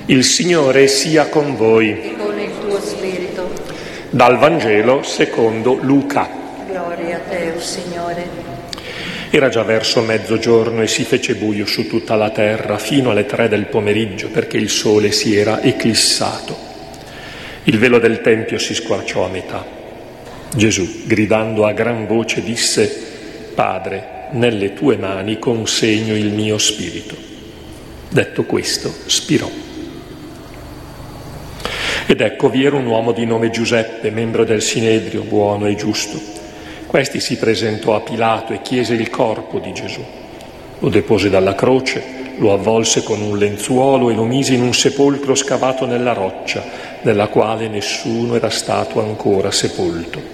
Il Signore sia con voi. E con il tuo spirito. Dal Vangelo secondo Luca. Gloria a te, o Signore. Era già verso mezzogiorno e si fece buio su tutta la terra fino alle 3 del pomeriggio, perché il sole si era eclissato. Il velo del Tempio si squarciò a metà. Gesù, gridando a gran voce, disse: Padre, nelle tue mani consegno il mio spirito. Detto questo, spirò. Ed ecco, vi era un uomo di nome Giuseppe, membro del Sinedrio, buono e giusto. Questi si presentò a Pilato e chiese il corpo di Gesù. Lo depose dalla croce, lo avvolse con un lenzuolo e lo mise in un sepolcro scavato nella roccia, nella quale nessuno era stato ancora sepolto.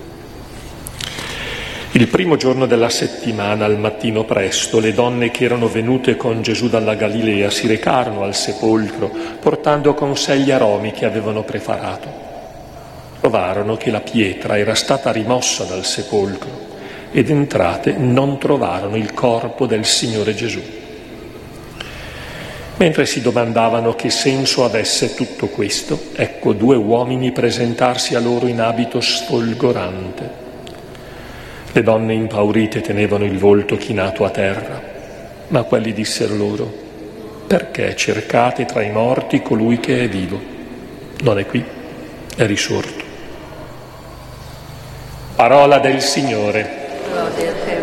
Il primo giorno della settimana, al mattino presto, le donne che erano venute con Gesù dalla Galilea si recarono al sepolcro, portando con sé gli aromi che avevano preparato. Trovarono che la pietra era stata rimossa dal sepolcro ed entrate non trovarono il corpo del Signore Gesù. Mentre si domandavano che senso avesse tutto questo, ecco 2 uomini presentarsi a loro in abito sfolgorante. Le donne impaurite tenevano il volto chinato a terra, ma quelli dissero loro: perché cercate tra i morti colui che è vivo? Non è qui, è risorto. Parola del Signore. Gloria a te,